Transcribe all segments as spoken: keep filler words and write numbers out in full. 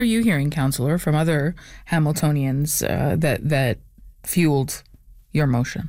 are you hearing, Councillor, from other Hamiltonians uh, that that fueled your motion?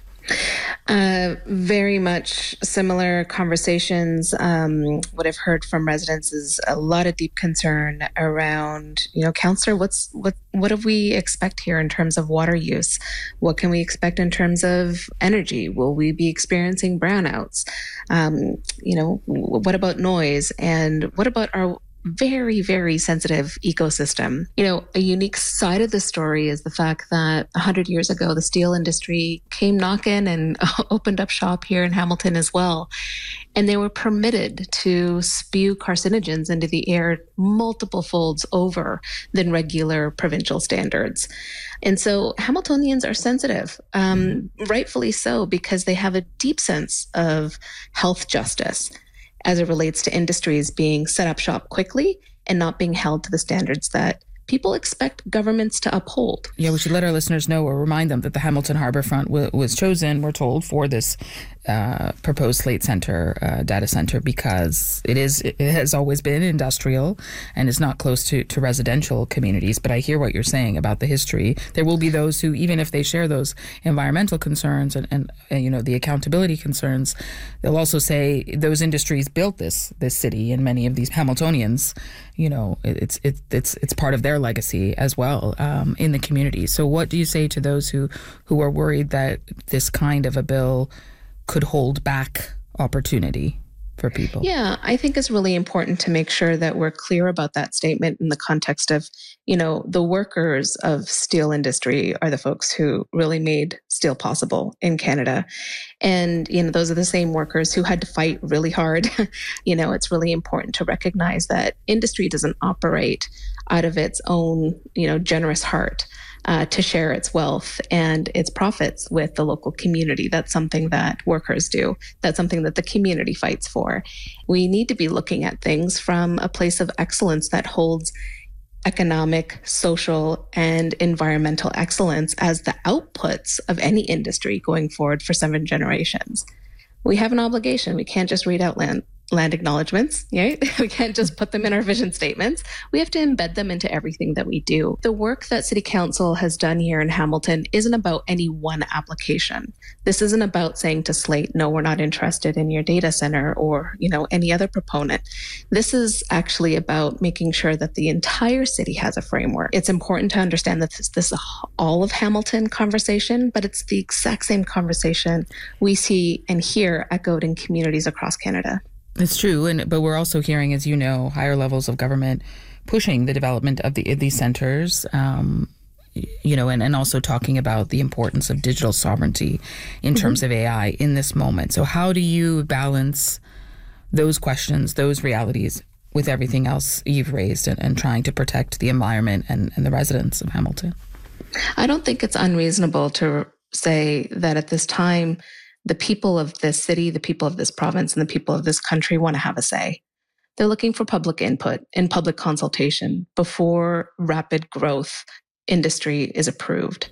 Uh, very much similar conversations. Um, what I've heard from residents is a lot of deep concern around, you know, Councillor, what's what what do we expect here in terms of water use? What can we expect in terms of energy? Will we be experiencing brownouts? Um, you know, what about noise? And what about our very, very sensitive ecosystem? You know, a unique side of the story is the fact that one hundred years ago, the steel industry came knocking and opened up shop here in Hamilton as well. And they were permitted to spew carcinogens into the air multiple folds over than regular provincial standards. And so Hamiltonians are sensitive, um, rightfully so, because they have a deep sense of health justice as it relates to industries being set up shop quickly and not being held to the standards that people expect governments to uphold. Yeah, we should let our listeners know or remind them that the Hamilton Harbourfront w- was chosen, we're told, for this uh, proposed Slate Center uh, data center because it is it has always been industrial and is not close to, to residential communities. But I hear what you're saying about the history. There will be those who, even if they share those environmental concerns and, and, and you know the accountability concerns, they'll also say those industries built this this city, and many of these Hamiltonians, you know, it's it, it's it's part of their legacy as well um, in the community. So what do you say to those who, who are worried that this kind of a bill could hold back opportunity for people? Yeah, I think it's really important to make sure that we're clear about that statement in the context of, you know, the workers of steel industry are the folks who really made steel possible in Canada. And, you know, those are the same workers who had to fight really hard. You know, it's really important to recognize that industry doesn't operate out of its own, you know, generous heart. Uh, to share its wealth and its profits with the local community. That's something that workers do. That's something that the community fights for. We need to be looking at things from a place of excellence that holds economic, social, and environmental excellence as the outputs of any industry going forward for seven generations. We have an obligation. We can't just read out land. land acknowledgements, right? We can't just put them in our vision statements. We have to embed them into everything that we do. The work that City Council has done here in Hamilton isn't about any one application. This isn't about saying to Slate, no, we're not interested in your data center or, you know, any other proponent. This is actually about making sure that the entire city has a framework. It's important to understand that this, this is all of Hamilton conversation, but it's the exact same conversation we see and hear echoed in communities across Canada. It's true, and but we're also hearing, as you know, higher levels of government pushing the development of the of these centers, um, you know, and, and also talking about the importance of digital sovereignty in mm-hmm. terms of A I in this moment. So how do you balance those questions, those realities, with everything else you've raised and, and trying to protect the environment and, and the residents of Hamilton? I don't think it's unreasonable to say that at this time, the people of this city, the people of this province, and the people of this country want to have a say. They're looking for public input and public consultation before rapid growth industry is approved.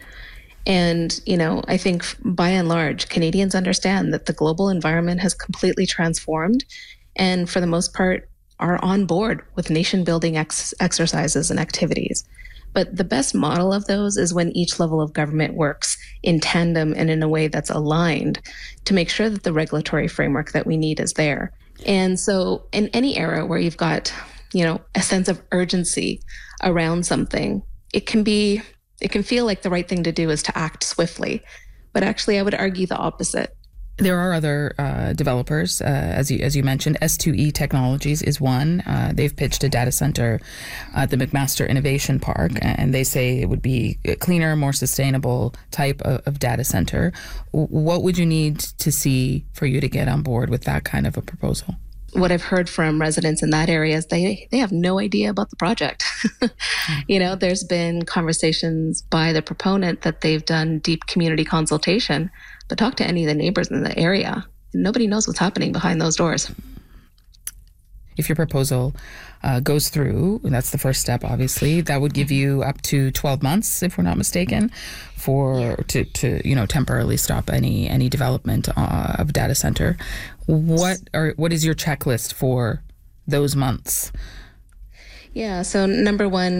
And, you know, I think by and large, Canadians understand that the global environment has completely transformed and for the most part are on board with nation building ex- exercises and activities. But the best model of those is when each level of government works in tandem and in a way that's aligned to make sure that the regulatory framework that we need is there. And so in any era where you've got, you know, a sense of urgency around something, it can be, it can feel like the right thing to do is to act swiftly. But actually, I would argue the opposite. There are other uh, developers, uh, as you as you mentioned. S two E Technologies is one. Uh, they've pitched a data center at the McMaster Innovation Park, and they say it would be a cleaner, more sustainable type of, of data center. What would you need to see for you to get on board with that kind of a proposal? What I've heard from residents in that area is they, they have no idea about the project. You know, there's been conversations by the proponent that they've done deep community consultation, but talk to any of the neighbors in the area. Nobody knows what's happening behind those doors. If your proposal uh, goes through, and that's the first step, obviously, that would give you up to twelve months, if we're not mistaken, for to, to you know temporarily stop any any development uh, of data center. What are what is your checklist for those months? Yeah. So number one,